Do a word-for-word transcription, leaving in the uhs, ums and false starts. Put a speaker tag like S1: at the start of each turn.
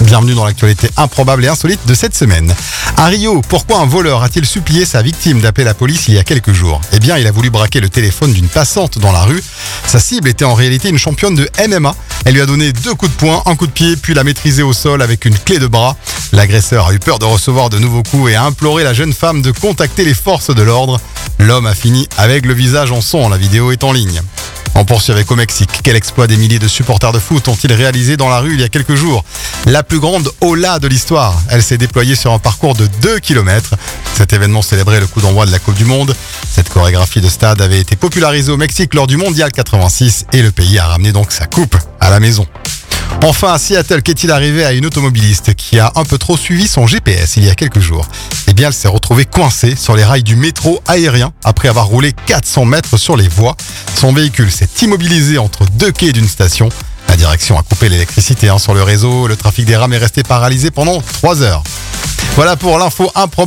S1: Bienvenue dans l'actualité improbable et insolite de cette semaine. À Rio, pourquoi un voleur a-t-il supplié sa victime d'appeler la police il y a quelques jours ? Eh bien, il a voulu braquer le téléphone d'une passante dans la rue. Sa cible était en réalité une championne de M M A. Elle lui a donné deux coups de poing, un coup de pied, puis l'a maîtrisée au sol avec une clé de bras. L'agresseur a eu peur de recevoir de nouveaux coups et a imploré la jeune femme de contacter les forces de l'ordre. L'homme a fini avec le visage en sang. La vidéo est en ligne. On poursuit avec au Mexique. Quel exploit des milliers de supporters de foot ont-ils réalisé dans la rue il y a quelques jours ? La plus grande Ola de l'histoire. Elle s'est déployée sur un parcours de deux kilomètres. Cet événement célébrait le coup d'envoi de la Coupe du Monde. Cette chorégraphie de stade avait été popularisée au Mexique lors du Mondial quatre-vingt-six et le pays a ramené donc sa coupe à la maison. Enfin, à Seattle, qu'est-il arrivé à une automobiliste qui a un peu trop suivi son G P S il y a quelques jours ? Eh bien, elle s'est retrouvée coincée sur les rails du métro aérien après avoir roulé quatre cents mètres sur les voies. Son véhicule s'est immobilisé entre deux quais d'une station. La direction a coupé l'électricité hein, sur le réseau. Le trafic des rames est resté paralysé pendant trois heures. Voilà pour l'info improbable.